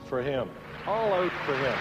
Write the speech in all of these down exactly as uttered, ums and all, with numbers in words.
for him. All out for him.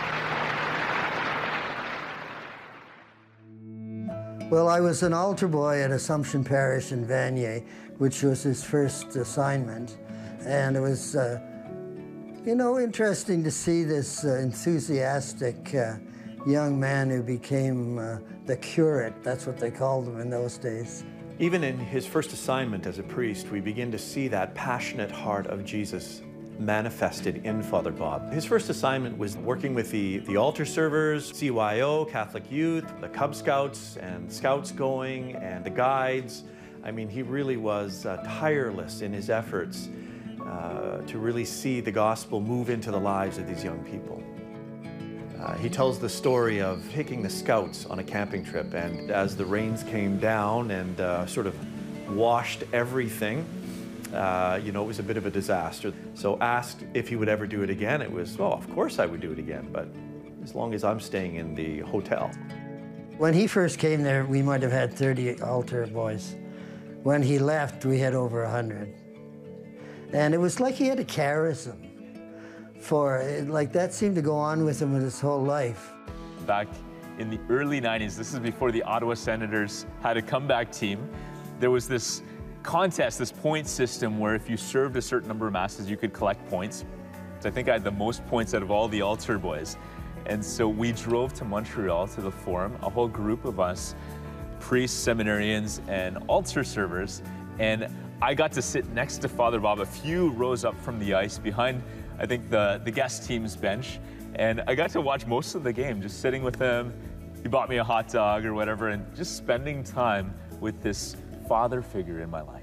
Well, I was an altar boy at Assumption Parish in Vanier, which was his first assignment. And it was, uh, you know, interesting to see this uh, enthusiastic uh, young man who became uh, the curate. That's what they called him in those days. Even in his first assignment as a priest, we begin to see that passionate heart of Jesus manifested in Father Bob. His first assignment was working with the, the altar servers, C Y O, Catholic Youth, the Cub Scouts, and Scouts going, and the guides. I mean, he really was uh, tireless in his efforts uh, to really see the gospel move into the lives of these young people. Uh, he tells the story of taking the Scouts on a camping trip, and as the rains came down and uh, sort of washed everything, Uh, you know, it was a bit of a disaster. So asked if he would ever do it again, it was, oh, of course I would do it again, but as long as I'm staying in the hotel. When he first came there, we might have had thirty altar boys. When he left, we had over one hundred. And it was like he had a charism for it, like that seemed to go on with him his whole life. Back in the early nineties, this is before the Ottawa Senators had a comeback team, there was this contest, this point system where if you served a certain number of masses, you could collect points. So I think I had the most points out of all the altar boys. And so we drove to Montreal to the forum, a whole group of us, priests, seminarians, and altar servers. And I got to sit next to Father Bob a few rows up from the ice behind, I think, the, the guest team's bench. And I got to watch most of the game, just sitting with him. He bought me a hot dog or whatever, and just spending time with this father figure in my life.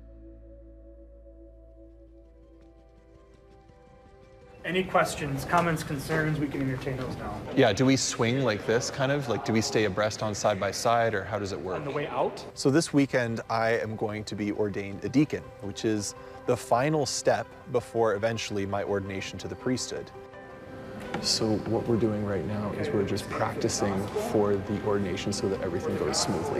Any questions, comments, concerns, we can entertain those now. Yeah, do we swing like this, kind of? Like, do we stay abreast on side by side, or how does it work? On the way out? So this weekend, I am going to be ordained a deacon, which is the final step before eventually my ordination to the priesthood. So what we're doing right now is we're just practicing for the ordination so that everything goes smoothly.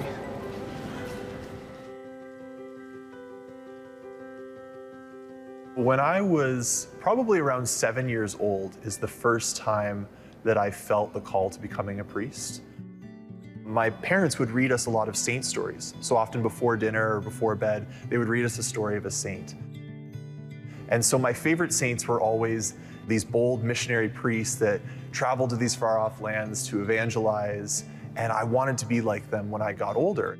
When I was probably around seven years old is the first time that I felt the call to becoming a priest. My parents would read us a lot of saint stories. So often before dinner or before bed, they would read us a story of a saint. And so my favorite saints were always these bold missionary priests that traveled to these far off lands to evangelize, and I wanted to be like them when I got older.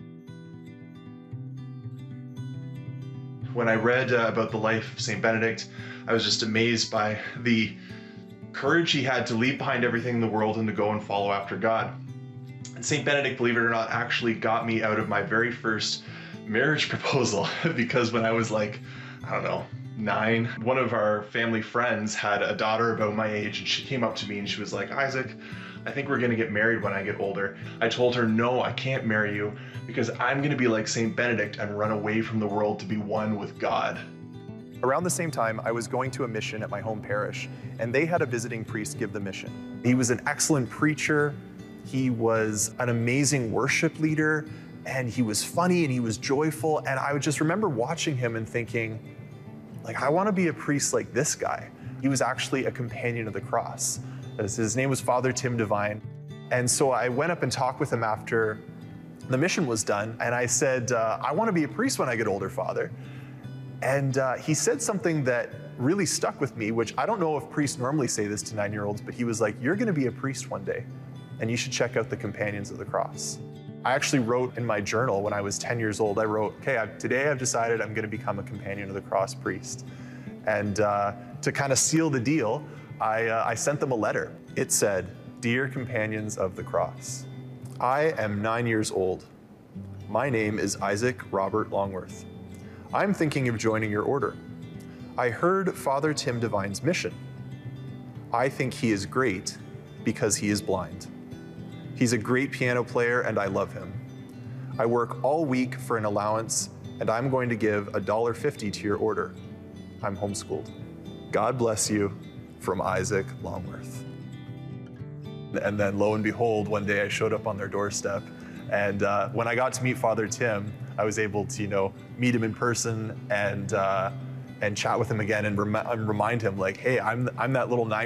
When I read uh, about the life of Saint Benedict, I was just amazed by the courage he had to leave behind everything in the world and to go and follow after God. And Saint Benedict, believe it or not, actually got me out of my very first marriage proposal because when I was like, I don't know, nine, one of our family friends had a daughter about my age, and she came up to me and she was like, Isaac, I think we're gonna get married when I get older. I told her, no, I can't marry you because I'm gonna be like Saint Benedict and run away from the world to be one with God. Around the same time, I was going to a mission at my home parish, and they had a visiting priest give the mission. He was an excellent preacher, he was an amazing worship leader, and he was funny and he was joyful, and I would just remember watching him and thinking, like, I wanna be a priest like this guy. He was actually a companion of the cross. His name was Father Tim Devine. And so I went up and talked with him after the mission was done, and I said, uh, I want to be a priest when I get older, Father. And uh, he said something that really stuck with me, which I don't know if priests normally say this to nine-year-olds, but he was like, you're going to be a priest one day, and you should check out the Companions of the Cross. I actually wrote in my journal when I was ten years old, I wrote, okay, I've, today I've decided I'm going to become a Companion of the Cross priest. And uh, to kind of seal the deal, I, uh, I sent them a letter. It said, Dear Companions of the Cross, I am nine years old. My name is Isaac Robert Longworth. I'm thinking of joining your order. I heard Father Tim Devine's mission. I think he is great because he is blind. He's a great piano player and I love him. I work all week for an allowance and I'm going to give a dollar fifty to your order. I'm homeschooled. God bless you, from Isaac Longworth. And then lo and behold, one day I showed up on their doorstep, and uh, when I got to meet Father Tim, I was able to, you know, meet him in person and uh, and chat with him again and rem remind him, like, hey, I'm I'm that little nine